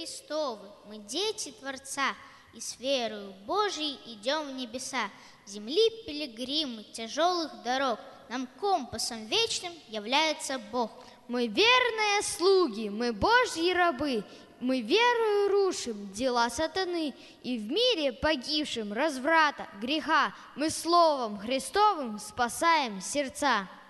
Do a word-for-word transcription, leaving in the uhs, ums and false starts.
Христовы, мы дети Творца, и с верою Божией идем в небеса. Земли пилигримы тяжелых дорог, нам компасом вечным является Бог. Мы верные слуги, мы Божьи рабы, мы верою рушим дела сатаны, и в мире погибшим разврата, греха мы словом Христовым спасаем сердца.